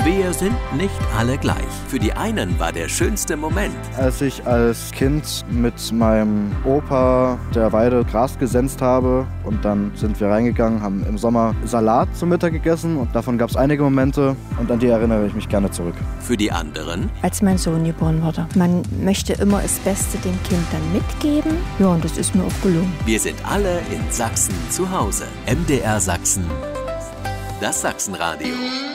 Wir sind nicht alle gleich. Für die einen war der schönste Moment, als ich als Kind mit meinem Opa der Weide Gras gesenzt habe und dann sind wir reingegangen, haben im Sommer Salat zum Mittag gegessen und davon gab es einige Momente und an die erinnere ich mich gerne zurück. Für die anderen, als mein Sohn geboren wurde. Man möchte immer das Beste dem Kind dann mitgeben. Ja, und das ist mir auch gelungen. wir sind alle in Sachsen zu Hause. MDR Sachsen, das Sachsenradio.